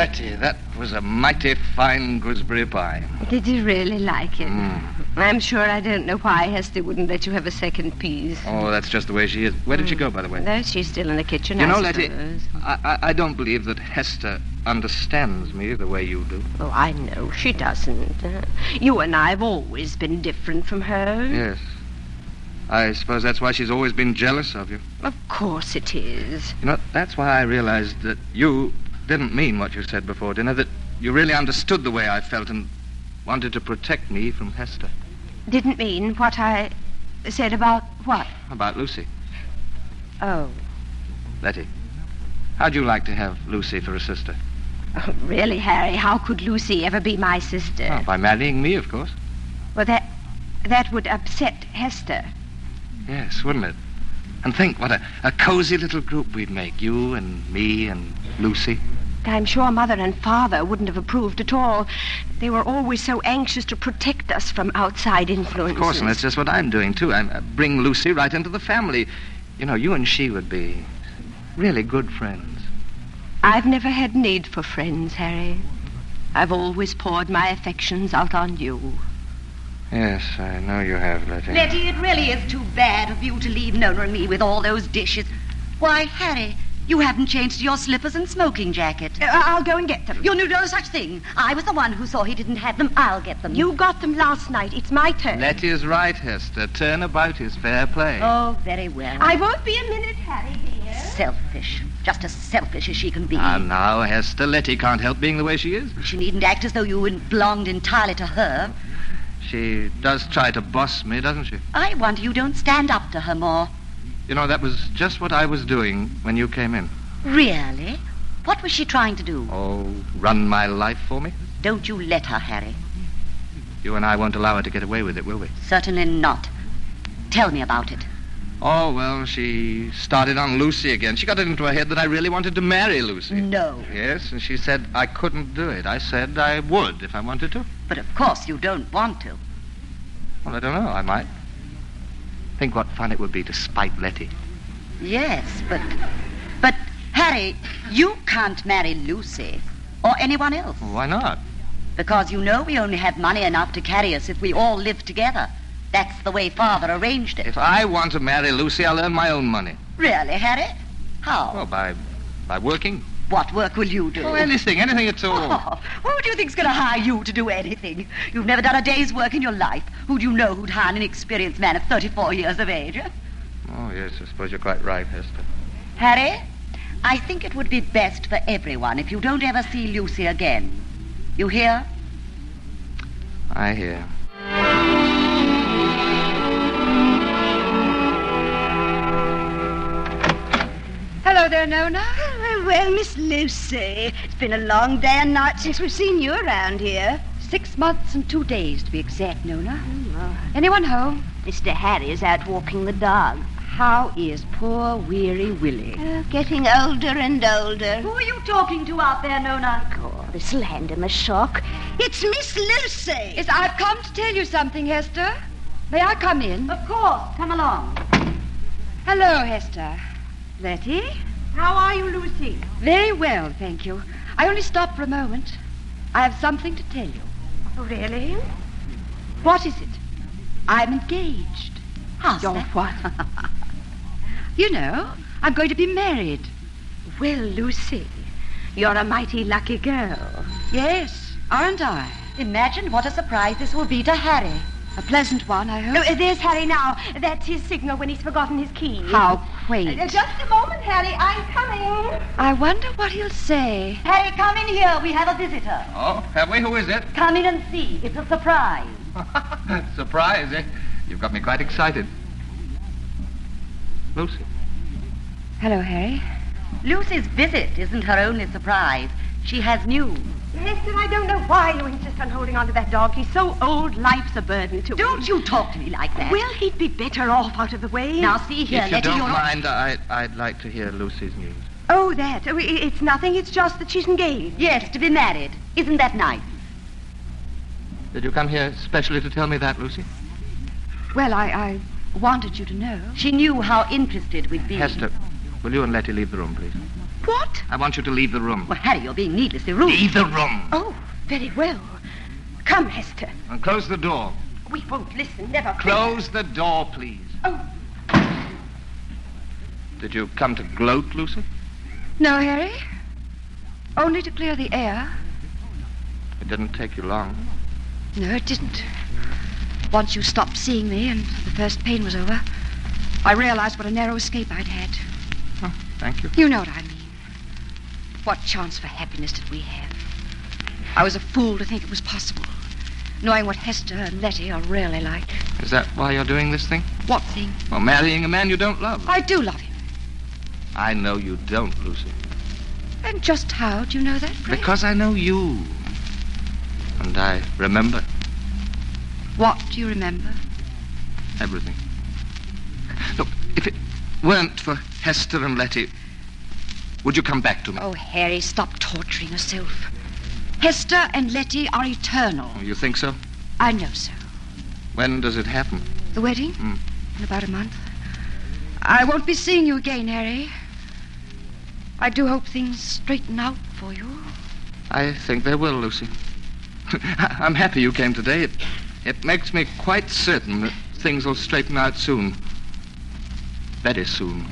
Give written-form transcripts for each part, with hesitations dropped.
Letty, that was a mighty fine gooseberry pie. Did you really like it? I'm sure I don't know why Hester wouldn't let you have a second piece. Oh, that's just the way she is. Where did she go, by the way? No, she's still in the kitchen, You know, I Letty, suppose. I don't believe that Hester understands me the way you do. Oh, I know she doesn't. You and I have always been different from her. Yes. I suppose that's why she's always been jealous of you. Of course it is. You know, that's why I realized that you didn't mean what you said before dinner, that you really understood the way I felt and wanted to protect me from Hester. Didn't mean what I said about what? About Lucy. Oh. Letty, how'd you like to have Lucy for a sister? Oh, really, Harry, how could Lucy ever be my sister? Oh, by marrying me, of course. Well, that would upset Hester. Yes, wouldn't it? And think what a cozy little group we'd make, you and me and Lucy. I'm sure Mother and Father wouldn't have approved at all. They were always so anxious to protect us from outside influences. Of course, and that's just what I'm doing, too. I bring Lucy right into the family. You know, you and she would be really good friends. I've never had need for friends, Harry. I've always poured my affections out on you. Yes, I know you have, Letty. Letty, it really is too bad of you to leave Nona and me with all those dishes. Why, Harry, you haven't changed your slippers and smoking jacket. I'll go and get them. You'll do no such thing. I was the one who saw he didn't have them. I'll get them. You got them last night. It's my turn. Letty is right, Hester. Turnabout is fair play. Oh, very well. I won't be a minute, Harry, dear. Selfish. Just as selfish as she can be. Now, Hester, Letty can't help being the way she is. She needn't act as though you belonged entirely to her. She does try to boss me, doesn't she? I wonder you don't stand up to her more. You know, that was just what I was doing when you came in. Really? What was she trying to do? Oh, run my life for me? Don't you let her, Harry. You and I won't allow her to get away with it, will we? Certainly not. Tell me about it. Oh, well, she started on Lucy again. She got it into her head that I really wanted to marry Lucy. No. Yes, and she said I couldn't do it. I said I would if I wanted to. But of course you don't want to. Well, I don't know. I might. Think what fun it would be to spite Letty. Yes, but Harry, you can't marry Lucy or anyone else. Well, why not? Because you know we only have money enough to carry us if we all live together. That's the way Father arranged it. If I want to marry Lucy, I'll earn my own money. Really, Harry? How? Well, by working. What work will you do? Oh, anything at all. Oh, who do you think's going to hire you to do anything? You've never done a day's work in your life. Who do you know who'd hire an inexperienced man of 34 years of age? Oh, yes, I suppose you're quite right, Hester. Harry, I think it would be best for everyone if you don't ever see Lucy again. You hear? I hear. Hello there, Nona. Well, Miss Lucy, it's been a long day and night since we've seen you around here. 6 months and 2 days, to be exact, Nona. Anyone home? Mr. Harry's out walking the dog. How is poor, weary Willie? Getting older and older. Who are you talking to out there, Nona? Oh, this'll hand him a shock. It's Miss Lucy. Yes, I've come to tell you something, Hester. May I come in? Of course. Come along. Hello, Hester. Letty? How are you, Lucy? Very well, thank you. I only stopped for a moment. I have something to tell you. Oh, really? What is it? I'm engaged. How's You're that? what? You know, I'm going to be married. Well, Lucy, you're a mighty lucky girl. Yes, aren't I? Imagine what a surprise this will be to Harry. A pleasant one, I hope. Oh, there's Harry now. That's his signal when he's forgotten his key. How quaint. Just a moment, Harry. I'm coming. I wonder what he'll say. Harry, come in here. We have a visitor. Oh, have we? Who is it? Come in and see. It's a surprise. Surprise, eh? You've got me quite excited. Lucy. Hello, Harry. Lucy's visit isn't her only surprise. She has news. Hester, I don't know why you insist on holding on to that dog. He's so old, life's a burden to him. Don't you talk to me like that. Well, he'd be better off out of the way. Now, see here, If you Letty, don't you're... mind, I'd like to hear Lucy's news. Oh, that. Oh, it's nothing. It's just that she's engaged. Yes, to be married. Isn't that nice? Did you come here specially to tell me that, Lucy? Well, I wanted you to know. She knew how interested we'd be. Hester, will you and Letty leave the room, please? What? I want you to leave the room. Well, Harry, you're being needlessly rude. Leave the room. Oh, very well. Come, Hester. And close the door. We won't listen, never. Close the door, please. Oh. Did you come to gloat, Lucy? No, Harry. Only to clear the air. It didn't take you long. No, it didn't. Once you stopped seeing me and the first pain was over, I realized what a narrow escape I'd had. Oh, thank you. You know what I mean. What chance for happiness did we have? I was a fool to think it was possible, knowing what Hester and Letty are really like. Is that why you're doing this thing? What thing? Well, marrying a man you don't love. I do love him. I know you don't, Lucy. And just how do you know that, Fred? Because I know you. And I remember What do you remember? everything. Look, if it weren't for Hester and Letty, would you come back to me? Oh, Harry, stop torturing yourself. Hester and Letty are eternal. Oh, you think so? I know so. When does it happen? The wedding? In about a month. I won't be seeing you again, Harry. I do hope things straighten out for you. I think they will, Lucy. I'm happy you came today. It makes me quite certain that things will straighten out soon. Very soon.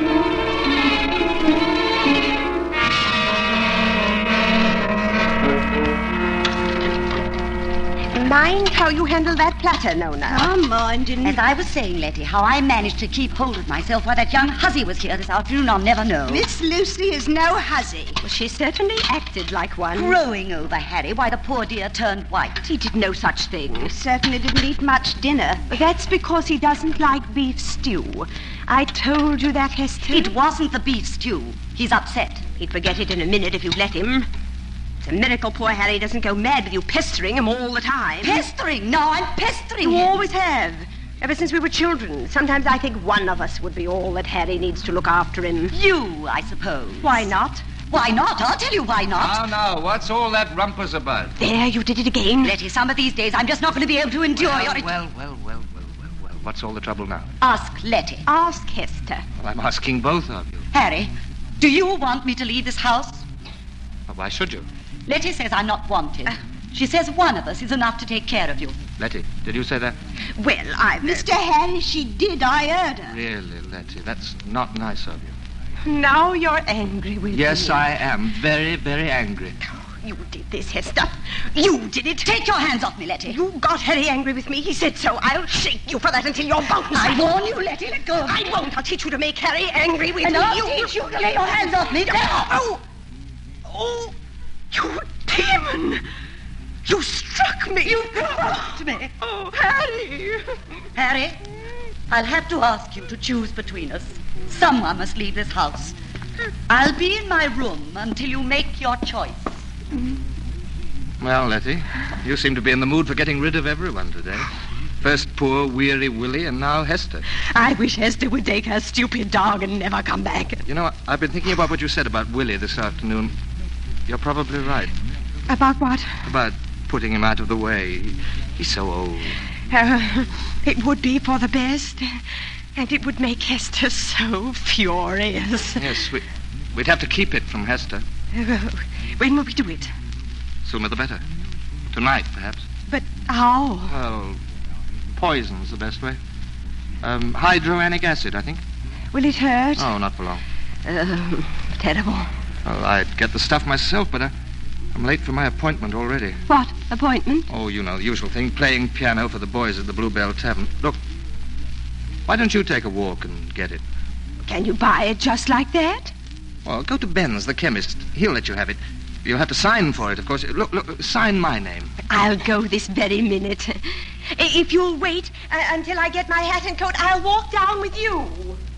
Mind how you handle that platter, Nona. I'm minding. As I was saying, Letty, how I managed to keep hold of myself while that young hussy was here this afternoon, I'll never know. Miss Lucy is no hussy. Well, she certainly acted like one. Crowing over Harry, why the poor dear turned white. He did no such thing. Certainly didn't eat much dinner. That's because he doesn't like beef stew. I told you that, Hester. It wasn't the beef stew. He's upset. He'd forget it in a minute if you'd let him. It's a miracle poor Harry doesn't go mad with you pestering him all the time. Pestering? No, I'm pestering You him. always have. Ever since we were children. Sometimes I think one of us would be all that Harry needs to look after him. You, I suppose. Why not? Why not? I'll tell you why not. Now, what's all that rumpus about? There, you did it again. Letty, some of these days I'm just not going to be able to endure your... Well. What's all the trouble now? Ask Letty. Ask Hester. Well, I'm asking both of you. Harry, do you want me to leave this house? Well, why should you? Letty says I'm not wanted. She says one of us is enough to take care of you. Letty, did you say that? Well, Mr. Harry, she did. I heard her. Really, Letty, that's not nice of you. Now you're angry with me. Yes, I am. Very, very angry. You did this, Hester. You did it. Take your hands off me, Letty. You got Harry angry with me. He said so. I'll shake you for that until you're bones. I warn you, Letty, let go of me. I won't. I'll teach you to make Harry angry with And me. I'll teach you to lay your hands off me. Oh, you demon. You struck me. You dropped me. Oh, Harry. Harry, I'll have to ask you to choose between us. Someone must leave this house. I'll be in my room until you make your choice. Well, Letty, you seem to be in the mood for getting rid of everyone today. First poor, weary Willie, and now Hester. I wish Hester would take her stupid dog and never come back. You know, I've been thinking about what you said about Willie this afternoon. You're probably right. About what? About putting him out of the way. He's so old. It would be for the best. And it would make Hester so furious. Yes, we'd have to keep it from Hester. When will we do it? Sooner the better. Tonight, perhaps. But how? Well, poison's the best way. Hydroanic acid, I think. Will it hurt? Oh, not for long. Terrible. Well, I'd get the stuff myself, but I'm late for my appointment already. What appointment? Oh, you know, the usual thing, playing piano for the boys at the Bluebell Tavern. Look, why don't you take a walk and get it? Can you buy it just like that? Well, go to Ben's, the chemist. He'll let you have it. You'll have to sign for it, of course. Look, sign my name. I'll go this very minute. If you'll wait until I get my hat and coat, I'll walk down with you.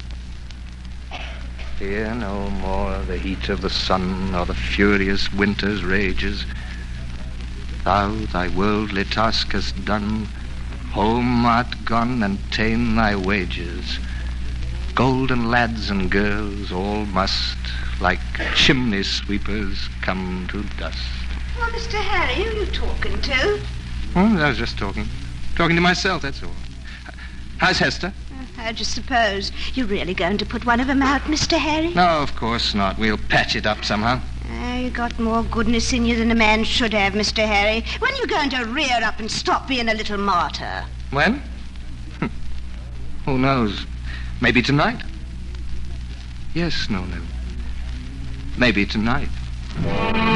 Fear no more the heat of the sun or the furious winter's rages. Thou thy worldly task hast done, home art gone and ta'en thy wages. Golden lads and girls all must, like chimney sweepers, come to dust. Well, Mr. Harry, who are you talking to? Oh, I was just talking to myself, that's all. How's Hester? I just suppose you're really going to put one of them out, Mr. Harry? No, of course not. We'll patch it up somehow. You got more goodness in you than a man should have, Mr. Harry. When are you going to rear up and stop being a little martyr? When? Who knows? Maybe tonight? Yes, Nonu. Maybe tonight.